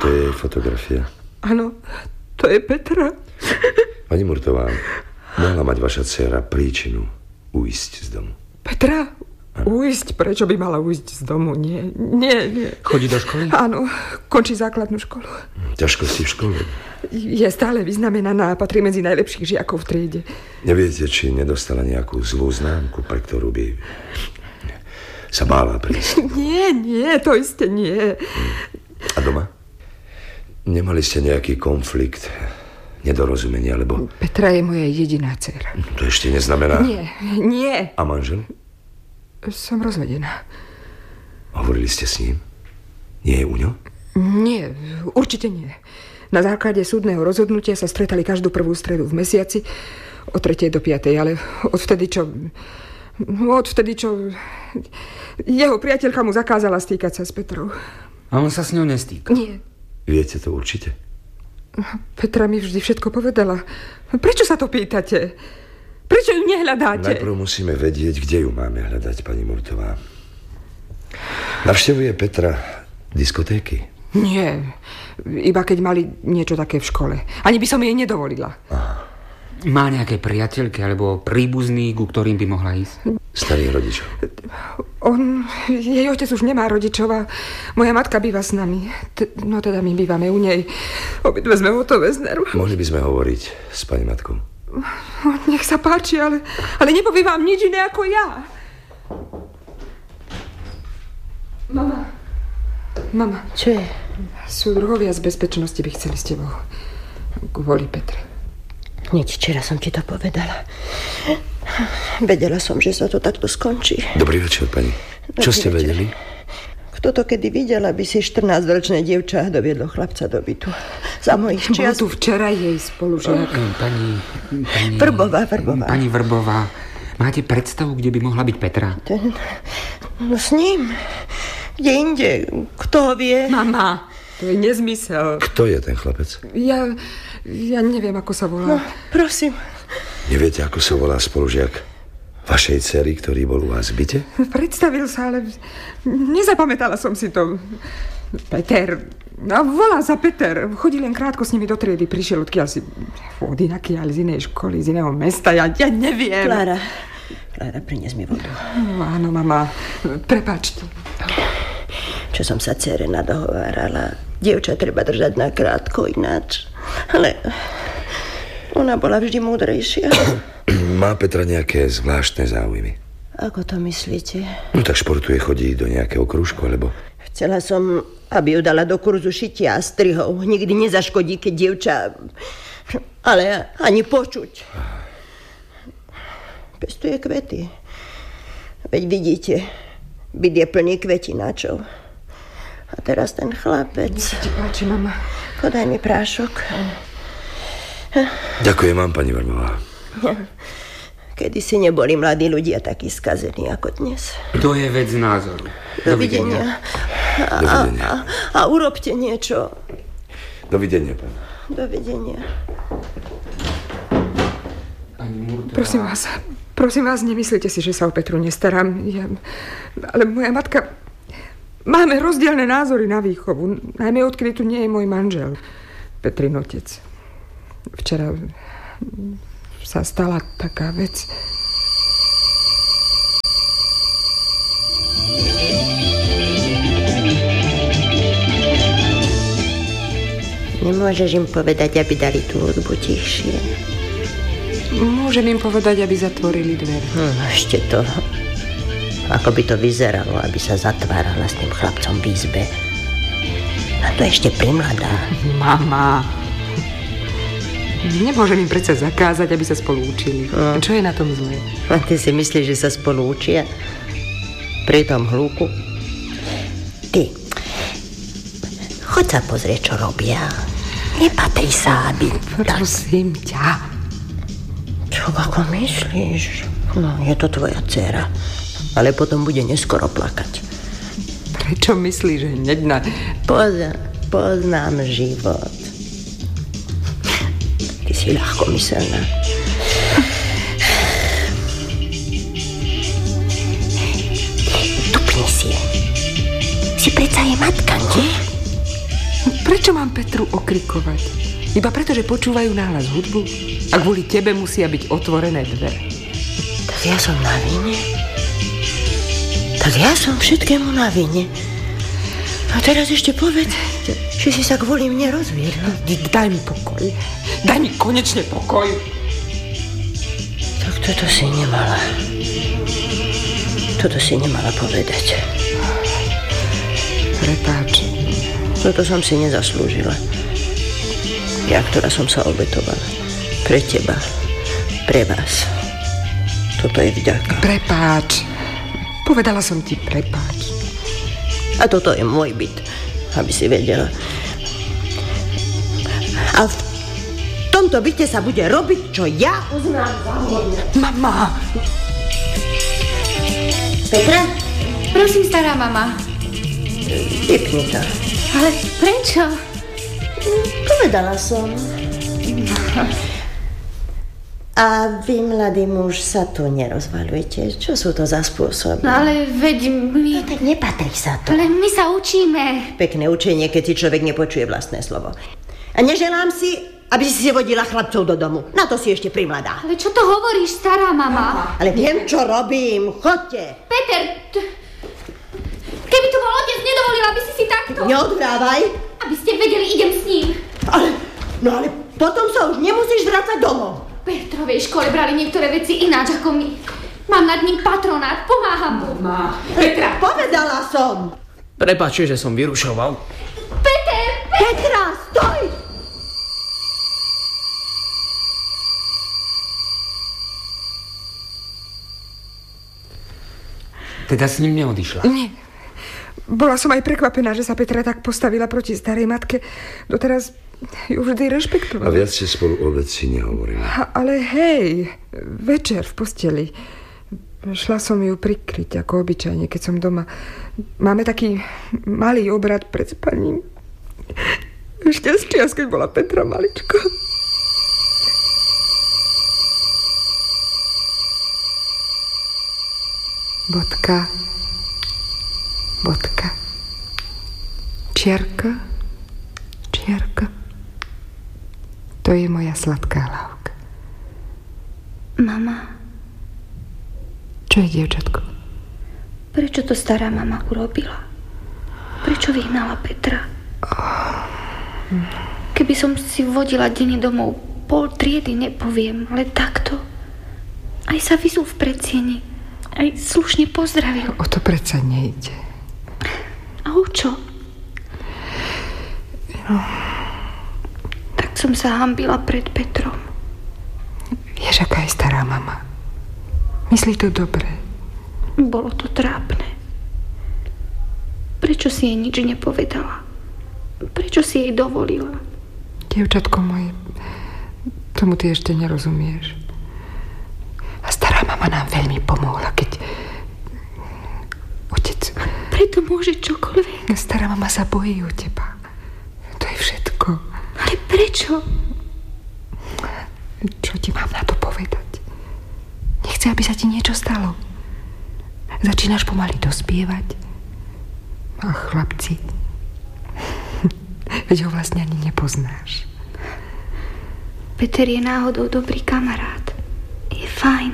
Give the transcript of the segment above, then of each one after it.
Toto je jej fotografia. Áno, to je Petra. Pani Murtová, mohla mať vaša dcéra príčinu ujsť z domu? Petra? Ujsť? Prečo by mala ujsť z domu? Nie. Chodí do školy? Áno, končí základnú školu. Ťažkosti v škole? Je stále vyznamenaná a patrí medzi najlepších žiakov v triede. Neviete, či nedostala nejakú zlú známku, pre ktorú by sa bála prísť? Nie, to isté nie. A doma? Nemali ste nejaký konflikt, nedorozumenie, alebo... Petra je moja jediná dcéra. To ešte neznamená... Nie. A manžel? Som rozvedená. Hovorili ste s ním? Nie je u ňo? Nie, určite nie. Na základe súdneho rozhodnutia sa stretali každú prvú stredu v mesiaci od 3. do 5. Ale odvtedy, čo jeho priateľka mu zakázala stýkať sa s Petrou. A on sa s ňou nestýka? Nie. Viete to určite? Petra mi vždy všetko povedala. Prečo sa to pýtate? Prečo ju nehľadáte? Najprv musíme vedieť, kde ju máme hľadať, pani Murtová. Navštevuje Petra diskotéky? Nie, iba keď mali niečo také v škole. Ani by som jej nedovolila. Aha. Má nejaké priateľky alebo príbuzní, ku ktorým by mohla ísť? Starých rodičov? Jej otec už nemá rodičov a moja matka býva s nami. No teda my bývame u nej. Obidve sme hotové z nervu. Mohli by sme hovoriť s pani matkou? Nech sa páči, ale nepoviem vám nič iné ako ja. Mama. Čo je? Súdruhovia z bezpečnosti by chceli s tebou. Kvôli Petre. Nič, včera som ti to povedala. Vedela som, že sa to takto skončí. Dobrý večer, pani. Čo ste vedeli? Kto to kedy videl, aby si 14-ročné dievča doviedlo chlapca do bytu? Za mojich čias... Bol tu včera jej spolužiak. Pani... Vrbová. Pani Vrbová, máte predstavu, kde by mohla byť Petra? No s ním. Kde inde? Kto ho vie? Mama, to je nezmysel. Kto je ten chlapec? Ja neviem, ako sa volá. No, prosím. Neviete, ako sa volá spolužiak vašej dcery, ktorý bol u vás v byte? Predstavil sa, ale nezapamätala som si to. Peter. A volá sa Peter. Chodí len krátko s nimi do triedy. Prišiel odkiaľ si odinakiaľ z inej školy, z iného mesta. Ja neviem. Klára, prinies mi vodu. Áno, mama. Prepáčte. Čo som sa dcere nadohovárala. Dievča treba držať na krátko ináč. Ale ona bola vždy múdrejšia. Má Petra nejaké zvláštne záujmy? Ako to myslíte? No tak športuje, chodí do nejakého krúžku, alebo... Chcela som, aby ju dala do kurzu šitia a strihov. Nikdy nezaškodí, keď dievča... Ale ani počuť. Pestuje kvety. Veď vidíte, byt je plný kvetináčov. A teraz ten chlapec... Nech sa ti páči, mama. Podaj mi prášok. Ďakujem vám, pani Vrbová. Kedysi neboli mladí ľudia takí skazení ako dnes. To je vec názoru. Dovidenia. Dovidenia. A urobte niečo. Dovidenia, pán. Dovidenia. Prosím vás, nemyslite si, že sa o Petru nestarám. Ale moja matka... Máme rozdielne názory na výchovu. Najmä odkedy tu nie je môj manžel. Petrin otec. Včera sa stala taká vec. Nemôžeš im povedať, aby dali tú hudbu tichšie? Môžem im povedať, aby zatvorili dvere. Ešte to... Ako by to vyzeralo, aby sa zatvárala s tým chlapcom v izbe. A to ešte primladá. Mama. Nemôžem im predsa zakázať, aby sa spolu učili. Čo je na tom zlé? A ty si myslíš, že sa spolu učia? Pri tom hluku? Ty, choď sa pozrieť, čo robia. Nepatrí sa, aby... Prosím ťa. Čo ako myslíš? No, je to tvoja dcéra. Ale potom bude neskoro plakať. Prečo myslíš, že hneď na... Poznám život. Ty si ľahkomyselná. Tupni si. Si predsa je matka, nie? Prečo mám Petru okrikovať? Iba preto, že počúvajú nahlas hudbu? A kvôli tebe musia byť otvorené dvere. Tak ja som na vine. Tak ja som všetkému na vine. A teraz ešte povedz, že si sa kvôli mne rozviedla. Daj mi pokoj. Daj mi konečne pokoj. Tak toto si nemala. Toto si nemala povedať. Prepáč. Toto som si nezaslúžila. Ja, ktorá som sa obetovala. Pre teba. Pre vás. Toto je vďaka. Prepáč. Povedala som ti prepáč. A toto je môj byt, aby si vedela. A v tomto byte sa bude robiť, čo ja uznám za hodné. Mama! Petra? Prosím, stará mama. Vypni to. Ale prečo? Povedala som. A vy, mladý muž, sa tu nerozvaľujete. Čo sú to za spôsoby? No ale veď my... No, tak nepatrí sa to. Ale my sa učíme. Pekné učenie, keď si človek nepočuje vlastné slovo. A neželám si, aby si vodila chlapcov do domu. Na to si ešte primladá. Ale čo to hovoríš, stará mama? Ale viem, čo robím. Chodte. Peter, keby tu bol otec, nedovolil, aby si takto... Neodhrávaj. Aby ste vedeli, idem s ním. Ale potom sa už nemusíš vrácať domov. V Petrovej škole brali niektoré veci ináč ako my. Mám nad ním patronát, pomáham mu. Petra, povedala som. Prepáčte, že som vyrušoval. Petra, stoj! Teda s ním neodišla? Nie. Bola som aj prekvapená, že sa Petra tak postavila proti starej matke. Doteraz ju vždy rešpektovala. A viac ste spolu o veci nehovorili. Ale hej, večer v posteli. Šla som ju prikryť, ako obyčajne, keď som doma. Máme taký malý obrad pred spaním. Ešte z čias, keď bola Petra maličko. Bodka. Bodka. Čiarka. Čiarka. To je moja sladká lávka. Mama. Čo je, dievčatko? Prečo to stará mama urobila? Prečo vyhnala Petra? Keby som si vodila denne domov, pol triedy nepoviem, ale takto. Aj sa vyzul v predsieni. Aj slušne pozdravil. O to predsa nejde. A o čo? No. Tak som sa hanbila pred Petrom. Vieš, aká je stará mama. Myslí to dobre. Bolo to trápne. Prečo si jej nič nepovedala? Prečo si jej dovolila? Dievčatko moje, tomu ty ešte nerozumieš. A stará mama nám veľmi pomohla, keď otec... Preto môže čokoľvek. Stará mama sa bojí o teba. To je všetko. Ale prečo? Čo ti mám na to povedať? Nechce, aby sa ti niečo stalo. Začínaš pomaly dospievať. A chlapci... Veď ho vlastne ani nepoznáš. Peter je náhodou dobrý kamarát. Je fajn.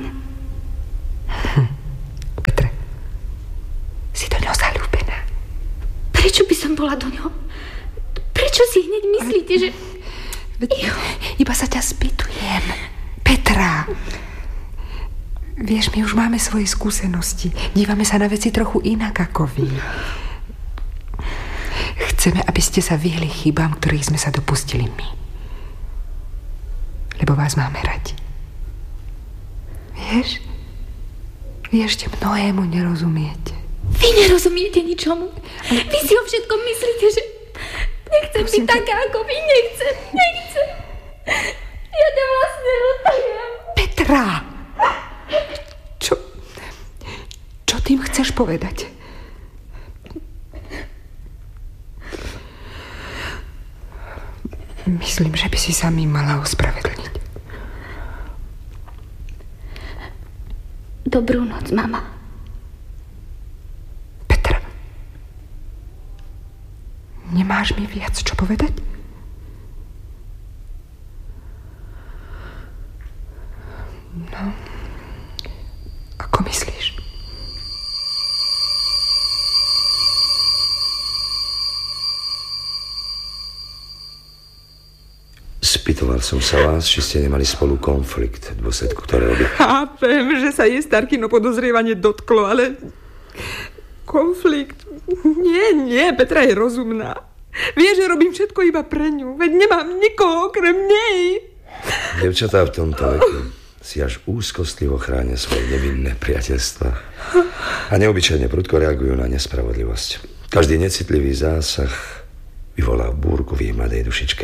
Petre, si do ňoho zaľúbená. Prečo by som bola do ňoho? Prečo si hneď myslíte, že... Iba sa ťa spýtujem. Petra. Vieš, my už máme svoje skúsenosti. Dívame sa na veci trochu inak ako vy. Chceme, aby ste sa vyhli chybám, ktorých sme sa dopustili my. Lebo vás máme radi. Vieš? Vy ešte mnohému nerozumiete. Vy nerozumiete ničomu. Vy si o všetkom myslíte, že... Nechcem byť taká, ako vy. Nechcem. Ja to vlastne ľutujem. Petra! Čo tým chceš povedať? Myslím, že by si sa mi mala ospravedlniť. Dobrú noc, mama. Petra. Nemáš mi viac čo povedať? No, ako myslíš? Spýtoval som sa vás, či ste nemali spolu konflikt, v dôsledku ktorého by... Chápem, že sa jej Starkino podozrievanie dotklo, ale... Konflikt? Nie, Petra je rozumná. Vie, že robím všetko iba pre ňu. Veď nemám nikoho okrem nej. Dievčatá v tomto veku si až úzkostlivo chránia svoje nevinné priateľstva a neobyčajne prudko reagujú na nespravodlivosť. Každý necitlivý zásah vyvolá búrku v jej mladej dušičke.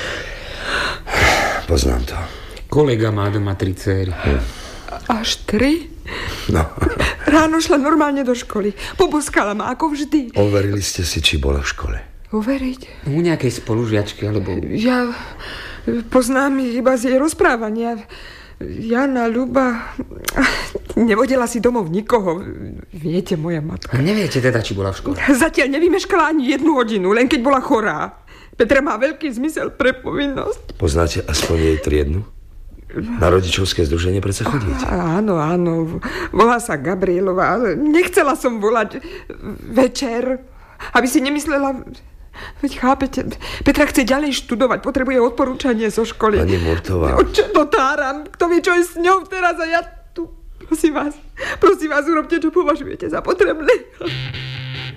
Poznám to. Kolega má doma 3 céry. Až 3? No. Ráno šla normálne do školy. Poboskala ma, ako vždy. Overili ste si, či bola v škole? Uveriť? U nejakej spolužiačky, alebo... Ja poznám iba z jej rozprávania. Jana, Ľuba... Nevodila si domov nikoho. Viete, moja matka. A neviete teda, či bola v škole? Zatiaľ nevymeškala ani 1 hodinu, len keď bola chorá. Petra má veľký zmysel pre povinnosť. Poznáte aspoň jej triednu? Na rodičovské združenie predsa chodíte? Áno. Volá sa Gabrielová. Nechcela som volať večer, aby si nemyslela... Veď chápete, Petra chce ďalej študovať, potrebuje odporúčanie zo školy. Pani Murtová. Čo to táram? Kto vie, čo je s ňou teraz a ja tu... Prosím vás, urobte, čo považujete za potrebné.